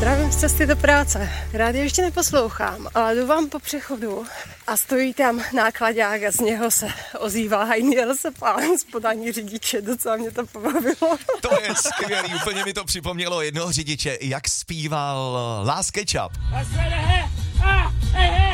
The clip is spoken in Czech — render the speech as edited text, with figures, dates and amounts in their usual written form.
Zdravím z cesty do práce. Rádio ještě neposlouchám, ale jdu vám po přechodu a stojí tam nákladák a z něho se ozývá hajný se pán z podání řidiče. Docela mě to pobavilo. To je skvělý, úplně mi to připomnělo jednoho řidiče, jak zpíval Last Ketchup.